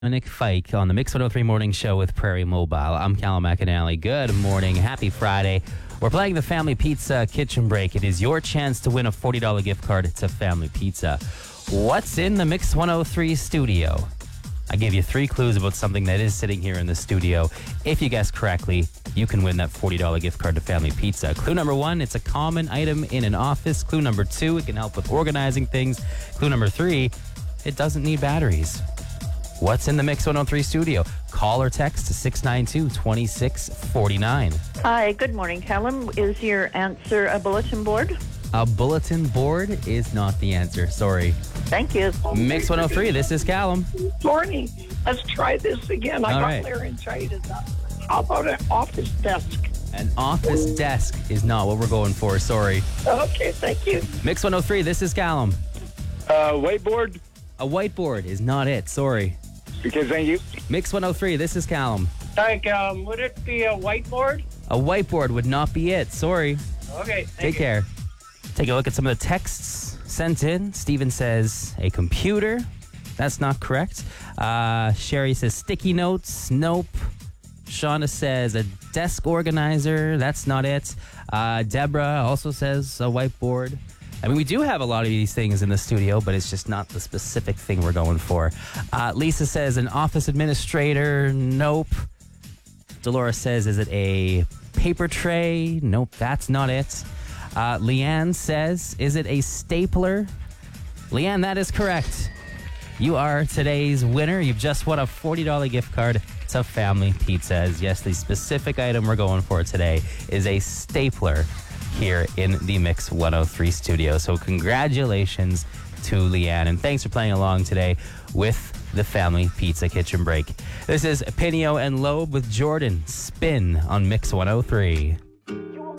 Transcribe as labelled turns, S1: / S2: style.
S1: Nick Fike on the Mix 103 Morning Show with Prairie Mobile. I'm Callum McAnally. Good morning. Happy Friday. We're playing the Family Pizza Kitchen Break. It is your chance to win a $40 gift card to Family Pizza. What's in the Mix 103 studio? I gave you 3 clues about something that is sitting here in the studio. If you guess correctly, you can win that $40 gift card to Family Pizza. Clue number 1, it's a common item in an office. Clue number 2, it can help with organizing things. Clue number 3, it doesn't need batteries. What's in the Mix 103 studio? Call or text to 692-2649.
S2: Hi, good morning, Callum. Is your answer a bulletin board?
S1: A bulletin board is not the answer. Sorry.
S2: Thank you.
S1: Mix 103, this is Callum.
S3: Morning. Let's try this again. I
S1: All
S3: got
S1: right.
S3: laryngitis. How about an office desk?
S1: An office desk is not what we're going for. Sorry.
S3: Okay, thank you.
S1: Mix 103, this is Callum.
S4: Whiteboard,
S1: A whiteboard is not it. Sorry.
S4: because thank you.
S1: Mix 103, this is Callum.
S3: Would it be a whiteboard?
S1: A whiteboard would not be it. Sorry.
S3: Okay,
S1: Take care. Take a look at some of the texts sent in. Steven says a computer. That's not correct. Sherry says sticky notes. Nope. Shauna says a desk organizer. That's not it. Deborah also says a whiteboard. I mean, we do have a lot of these things in the studio, but it's just not the specific thing we're going for. Lisa says an office administrator. Nope. Dolores says, is it a paper tray? Nope, that's not it. Leanne says, is it a stapler? Leanne, that is correct. You are today's winner. You've just won a $40 gift card to Family Pizza. Yes, the specific item we're going for today is a stapler here in the Mix 103 studio. So congratulations to Leanne, and thanks for playing along today with the Family Pizza Kitchen Break. This is Pinio and Loeb with Jordan. Spin on Mix 103.